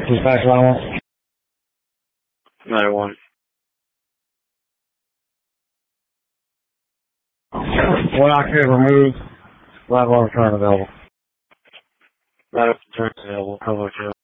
Dispatch line 1. 91. What I could remove, live alarm turn available. Live turn available. Public